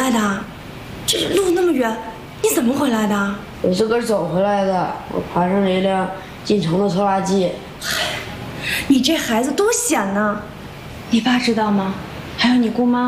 来的？这路那么远，你怎么回来的？ 我自个儿走回来的，我爬上了一辆进城的拖拉机。 你这孩子多险呐！你爸知道吗？还有你姑妈？